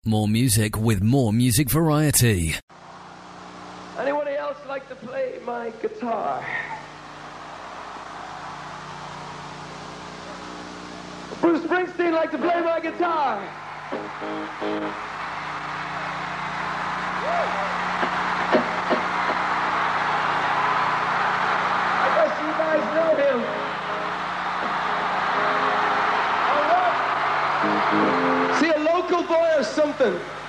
More music with more music variety. Anybody else like to play my guitar? Bruce Springsteen like to play my guitar? I guess you guys know him. All right. See, a local boy or something.